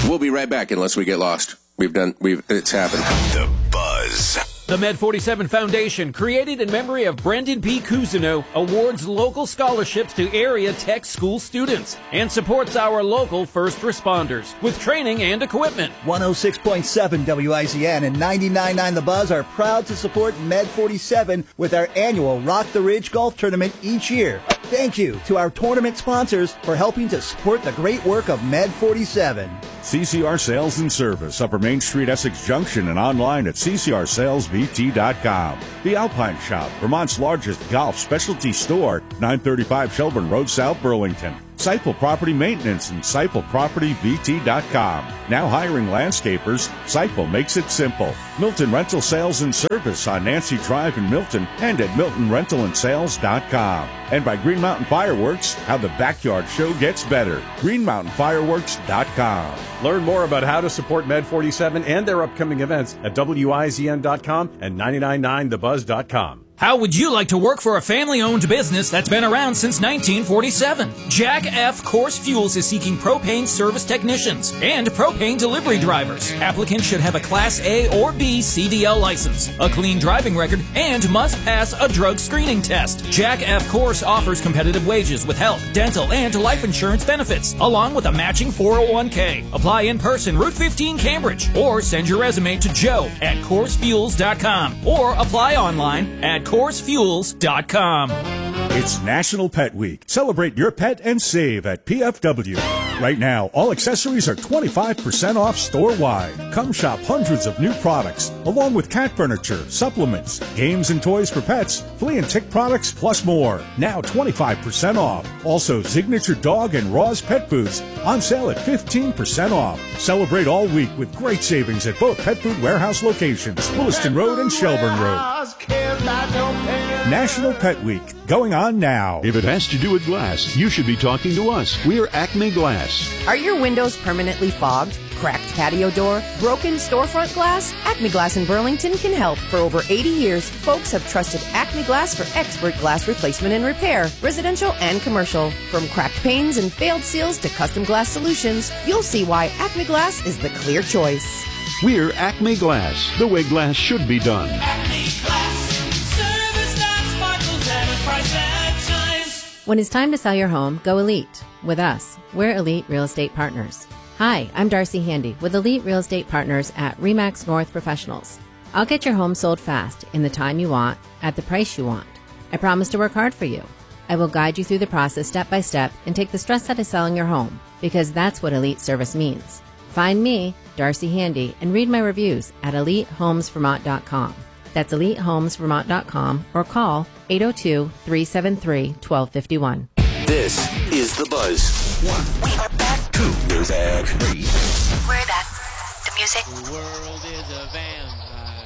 We'll be right back unless we get lost. It's happened. The Buzz. The Med 47 Foundation, created in memory of Brendan P. Cousineau, awards local scholarships to area tech school students and supports our local first responders with training and equipment. 106.7 WIZN and 99.9 The Buzz are proud to support Med 47 with our annual Rock the Ridge Golf Tournament each year. Thank you to our tournament sponsors for helping to support the great work of Med 47. CCR Sales and Service, Upper Main Street, Essex Junction, and online at ccrsalesvt.com. The Alpine Shop, Vermont's largest golf specialty store, 935 Shelburne Road, South Burlington. Seipel Property Maintenance and SeipelPropertyVT.com. Now hiring landscapers, Seipel makes it simple. Milton Rental Sales and Service on Nancy Drive in Milton and at MiltonRentalAndSales.com. And by Green Mountain Fireworks, how the backyard show gets better. GreenMountainFireworks.com. Learn more about how to support Med 47 and their upcoming events at WIZN.com and 999thebuzz.com. How would you like to work for a family-owned business that's been around since 1947? Jack F. Course Fuels is seeking propane service technicians and propane delivery drivers. Applicants should have a Class A or B CDL license, a clean driving record, and must pass a drug screening test. Jack F. Course offers competitive wages with health, dental, and life insurance benefits, along with a matching 401k. Apply in person, Route 15, Cambridge, or send your resume to joe@coursefuels.com, or apply online at coursefuels.com. It's National Pet Week. Celebrate your pet and save at PFW. Right now, all accessories are 25% off store-wide. Come shop hundreds of new products, along with cat furniture, supplements, games and toys for pets, flea and tick products, plus more. Now 25% off. Also, Signature Dog and Raw's Pet Foods on sale at 15% off. Celebrate all week with great savings at both Pet Food Warehouse locations, Williston Road and Shelburne Road. National Pet Week, going on now. If it has to do with glass, you should be talking to us. We're Acme Glass. Are your windows permanently fogged? Cracked patio door? Broken storefront glass? Acme Glass in Burlington can help. For over 80 years, folks have trusted Acme Glass for expert glass replacement and repair, residential and commercial. From cracked panes and failed seals to custom glass solutions, you'll see why Acme Glass is the clear choice. We're Acme Glass, the way glass should be done. Acme Glass, service that sparkles at a price that shines. When it's time to sell your home, go Elite. With us, we're Elite Real Estate Partners. Hi, I'm Darcy Handy with Elite Real Estate Partners at RE/MAX North Professionals. I'll get your home sold fast in the time you want, at the price you want. I promise to work hard for you. I will guide you through the process step by step and take the stress out of selling your home, because that's what Elite Service means. Find me, Darcy Handy, and read my reviews at EliteHomesVermont.com. That's EliteHomesVermont.com or call 802-373-1251. This is The Buzz. We are back. 2 music. 3. We're back. The music. The world is a vampire.